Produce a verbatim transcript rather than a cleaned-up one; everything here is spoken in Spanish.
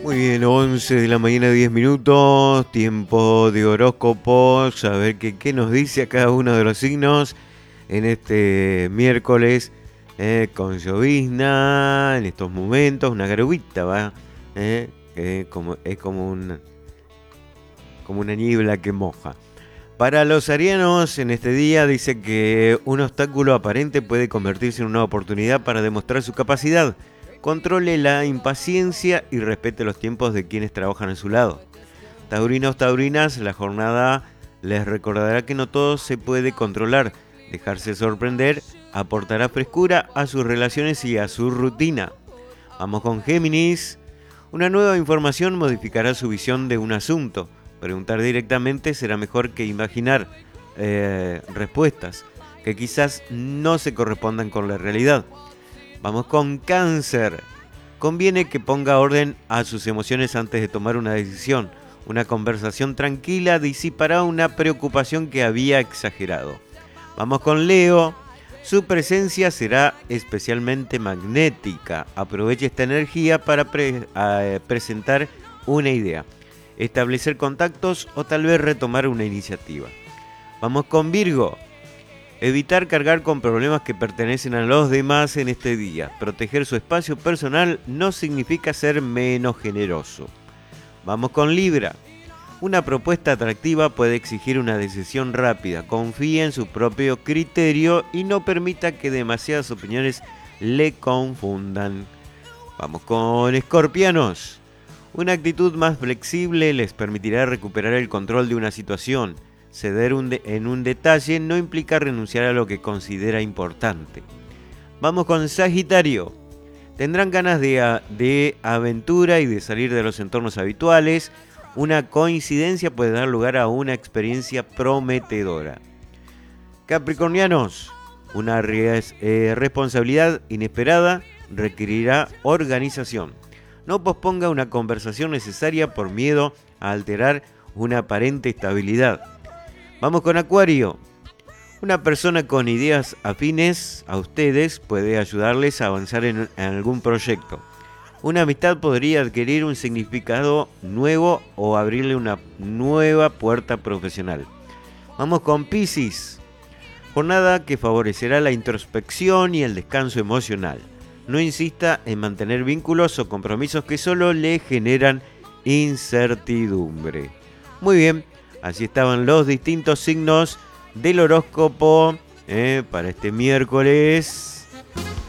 Muy bien, once de la mañana, diez minutos, tiempo de horóscopos, a ver qué, qué nos dice a cada uno de los signos en este miércoles, eh, con llovizna, en estos momentos, una garubita, ¿va? Eh, eh, como, es como, un, como una niebla que moja. Para los arianos, en este día dice que un obstáculo aparente puede convertirse en una oportunidad para demostrar su capacidad. Controle la impaciencia y respete los tiempos de quienes trabajan a su lado. Taurinos, taurinas, la jornada les recordará que no todo se puede controlar. Dejarse sorprender aportará frescura a sus relaciones y a su rutina. Vamos con Géminis. Una nueva información modificará su visión de un asunto. Preguntar directamente será mejor que imaginar eh, respuestas que quizás no se correspondan con la realidad. Vamos con Cáncer. Conviene que ponga orden a sus emociones antes de tomar una decisión. Una conversación tranquila disipará una preocupación que había exagerado. Vamos con Leo. Su presencia será especialmente magnética. Aproveche esta energía para pre- eh, presentar una idea, establecer contactos o tal vez retomar una iniciativa. Vamos con Virgo. Evitar cargar con problemas que pertenecen a los demás en este día. Proteger su espacio personal no significa ser menos generoso. Vamos con Libra. Una propuesta atractiva puede exigir una decisión rápida. Confíe en su propio criterio y no permita que demasiadas opiniones le confundan. Vamos con Escorpianos. Una actitud más flexible les permitirá recuperar el control de una situación. Ceder un de- en un detalle no implica renunciar a lo que considera importante. Vamos con Sagitario. Tendrán ganas de, a- de aventura y de salir de los entornos habituales. Una coincidencia puede dar lugar a una experiencia prometedora. Capricornianos. Una res- eh, responsabilidad inesperada requerirá organización. No posponga una conversación necesaria por miedo a alterar una aparente estabilidad. Vamos con Acuario. Una persona con ideas afines a ustedes puede ayudarles a avanzar en, en algún proyecto. Una amistad podría adquirir un significado nuevo o abrirle una nueva puerta profesional. Vamos con Piscis. Jornada que favorecerá la introspección y el descanso emocional. No insista en mantener vínculos o compromisos que solo le generan incertidumbre. Muy bien, así estaban los distintos signos del horóscopo eh, para este miércoles